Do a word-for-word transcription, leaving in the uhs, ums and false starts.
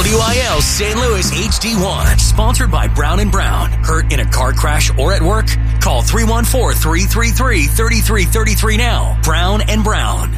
W I L Saint Louis H D one. Sponsored by Brown and Brown. Hurt in a car crash or at work? Call three one four, three three three, three three three three now. Brown and Brown.